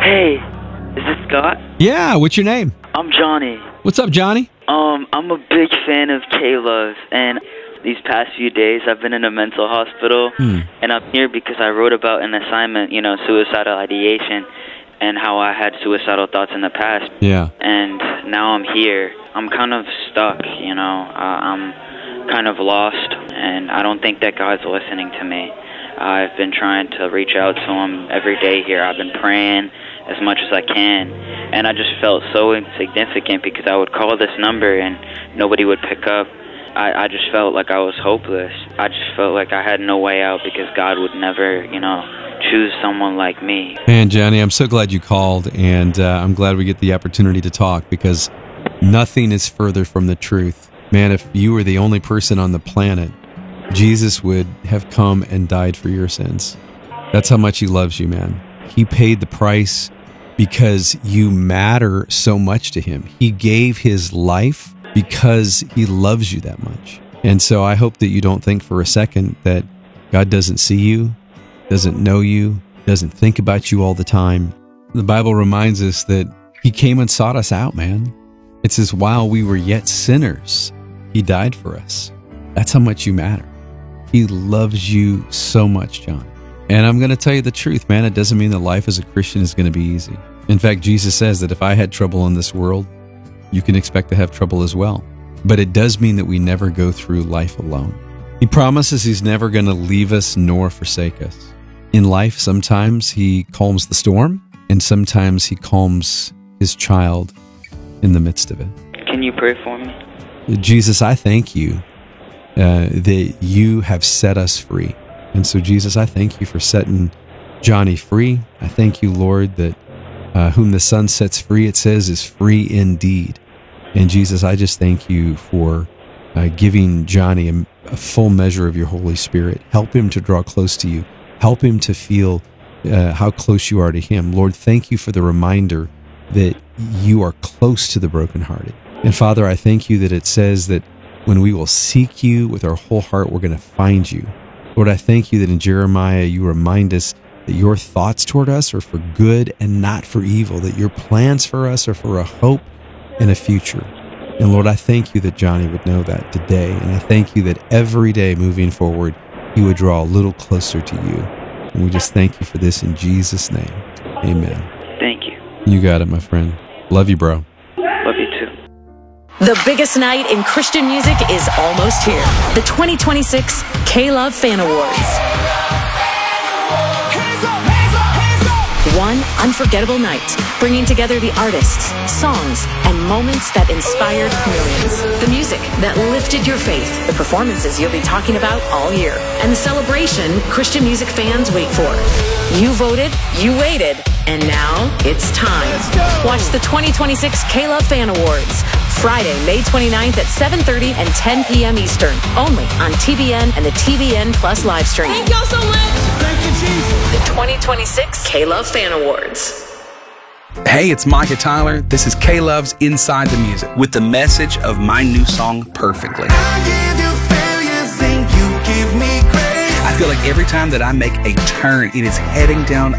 Hey, is this Scott? Yeah, what's your name? I'm Johnny. What's up, Johnny? I'm a big fan of K-Love, and these past few days I've been in a mental hospital, and I'm here because I wrote about an assignment, suicidal ideation, and how I had suicidal thoughts in the past. Yeah. And now I'm here. I'm kind of stuck, I'm kind of lost, and I don't think that God's listening to me. I've been trying to reach out to him every day here. I've been praying as much as I can, and I just felt so insignificant because I would call this number and nobody would pick up. I just felt like I was hopeless. I just felt like I had no way out because God would never, choose someone like me. Man, Johnny, I'm so glad you called, and I'm glad we get the opportunity to talk because nothing is further from the truth. Man, if you were the only person on the planet, Jesus would have come and died for your sins. That's how much he loves you, man. He paid the price because you matter so much to him. He gave his life because he loves you that much. And so I hope that you don't think for a second that God doesn't see you, doesn't know you, doesn't think about you all the time. The Bible reminds us that he came and sought us out, man. It says, while we were yet sinners, he died for us. That's how much you matter. He loves you so much, John. And I'm going to tell you the truth, man. It doesn't mean that life as a Christian is going to be easy. In fact, Jesus says that if I had trouble in this world, you can expect to have trouble as well. But it does mean that we never go through life alone. He promises he's never going to leave us nor forsake us. In life, sometimes he calms the storm, and sometimes he calms his child in the midst of it. Can you pray for me? Jesus, I thank you that you have set us free. And so, Jesus, I thank you for setting Johnny free. I thank you, Lord, that whom the Son sets free, it says, is free indeed. And Jesus, I just thank you for giving Johnny a full measure of your Holy Spirit. Help him to draw close to you. Help him to feel how close you are to him. Lord, thank you for the reminder that you are close to the brokenhearted. And Father, I thank you that it says that when we will seek you with our whole heart, we're going to find you. Lord, I thank you that in Jeremiah you remind us that your thoughts toward us are for good and not for evil, that your plans for us are for a hope and a future. And Lord, I thank you that Johnny would know that today, and I thank you that every day moving forward, he would draw a little closer to you. And we just thank you for this in Jesus' name. Amen. Thank you. You got it, my friend. Love you, bro. Love you too. The biggest night in Christian music is almost here. The 2026 K-Love Fan Awards. One unforgettable night, bringing together the artists, songs, and moments that inspired millions. The music that lifted your faith, the performances you'll be talking about all year, and the celebration Christian music fans wait for. You voted, you waited, and now it's time. Watch the 2026 K-Love Fan Awards, Friday, May 29th at 7:30 and 10 p.m. Eastern, only on TBN and the TBN Plus live stream. Thank y'all so much. Thank you, Jesus. The 2026 K-Love Fan Awards. Hey, it's Micah Tyler. This is K-Love's Inside the Music with the message of my new song, Perfectly. I feel like every time that I make a turn, it is heading down